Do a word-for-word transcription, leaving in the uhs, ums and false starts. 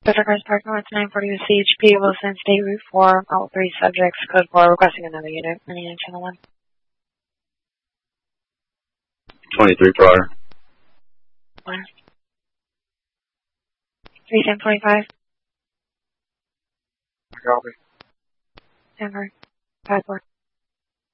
Pacific Park North nine forty C H P, Wilson State Route four, all three subjects, code four, requesting another unit, Indiana Channel one. twenty-three per hour. one. three ten forty-five. Copy. Denver. five four.